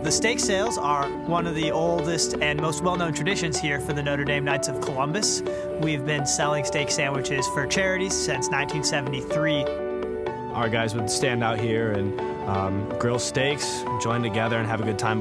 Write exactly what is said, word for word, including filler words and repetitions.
The steak sales are one of the oldest and most well-known traditions here for the Notre Dame Knights of Columbus. We've been selling steak sandwiches for charities since nineteen seventy-three. Our guys would stand out here and um, grill steaks, join together, and have a good time.